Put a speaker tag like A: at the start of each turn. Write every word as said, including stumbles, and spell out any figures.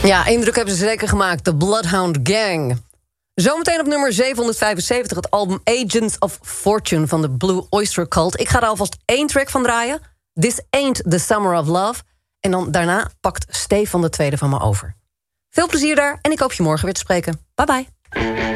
A: Ja, indruk hebben ze zeker gemaakt. De Bloodhound Gang. Zometeen op nummer zevenhonderdvijfenzeventig... het album Agents of Fortune van de Blue Oyster Cult. Ik ga er alvast één track van draaien. This Ain't the Summer of Love. En dan daarna pakt Stefan de Tweede van me over. Veel plezier daar en ik hoop je morgen weer te spreken. Bye bye.